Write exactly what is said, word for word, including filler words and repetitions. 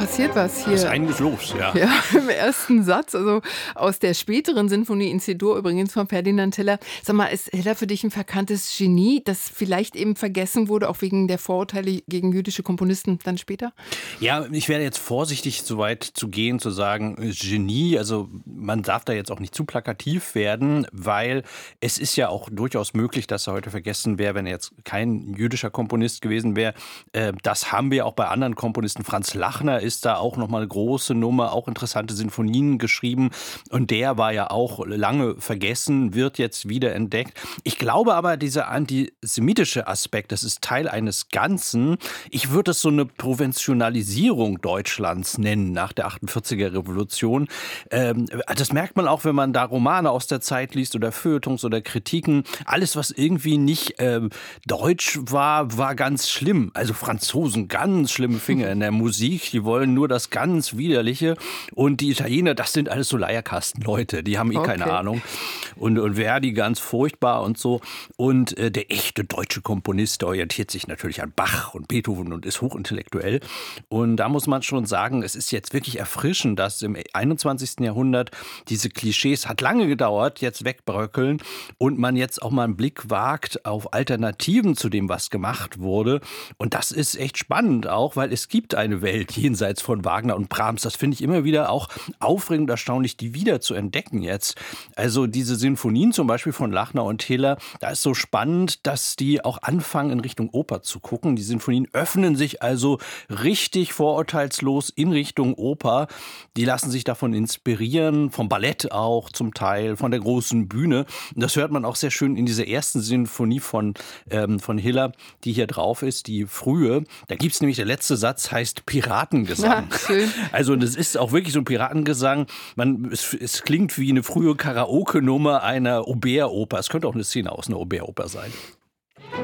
passiert was Da ist hier. einiges los, ja. Ja, im ersten Satz, also aus der späteren Sinfonie in C-Dur übrigens von Ferdinand Hiller. Sag mal, ist Hiller für dich ein verkanntes Genie, das vielleicht eben vergessen wurde, auch wegen der Vorurteile gegen jüdische Komponisten dann später? Ja, ich wäre jetzt vorsichtig, so weit zu gehen, zu sagen, äh, Genie. Also man darf da jetzt auch nicht zu plakativ werden, weil es ist ja auch durchaus möglich, dass er heute vergessen wäre, wenn er jetzt kein jüdischer Komponist gewesen wäre. Äh, das haben wir auch bei anderen Komponisten. Franz Lachner ist da auch nochmal eine große Nummer, auch interessante Sinfonien geschrieben. Und der war ja auch lange vergessen, wird jetzt wieder entdeckt. Ich glaube aber, dieser antisemitische Aspekt, das ist Teil eines Ganzen. Ich würde es so eine Proventionalisierung Deutschlands nennen nach der achtundvierziger Revolution. Ähm, das merkt man auch, wenn man da Romane aus der Zeit liest oder Feuilletons oder Kritiken. Alles, was irgendwie nicht ähm, deutsch war, war ganz schlimm. Also Franzosen, ganz schlimme Finger in der Musik. Die wollen nur das ganz Widerliche. Und die Italiener, das sind alles so Leierkastenleute. Die haben eh keine Okay. Ahnung. Und, und Verdi ganz furchtbar und so. Und äh, der echte deutsche Komponist, der orientiert sich natürlich an Bach und Beethoven und ist hochintellektuell. Und da muss man schon sagen, es ist jetzt wirklich erfrischend, dass im einundzwanzigsten Jahrhundert diese Klischees, hat lange gedauert, jetzt wegbröckeln und man jetzt auch mal einen Blick wagt auf Alternativen zu dem, was gemacht wurde. Und das ist echt spannend auch, weil es gibt eine Welt jenseits von Wagner und Brahms. Das finde ich immer wieder auch aufregend und erstaunlich, die wieder zu entdecken jetzt. Also diese Sinfonien zum Beispiel von Lachner und Hiller, da ist so spannend, dass die auch anfangen, in Richtung Oper zu gucken. Die Sinfonien öffnen sich also richtig vorurteilslos in Richtung Oper. Die lassen sich davon inspirieren, vom Ballett auch zum Teil, von der großen Bühne. Und das hört man auch sehr schön in dieser ersten Sinfonie von, ähm, von Hiller, die hier drauf ist, die frühe. Da gibt es nämlich, der letzte Satz heißt Piratengesang. Ja, schön. Also das ist auch wirklich so ein Piratengesang. Man, es, es klingt wie eine frühe Karaoke-Nummer einer Aubert-Oper. Es könnte auch eine Szene aus einer Aubert-Oper sein.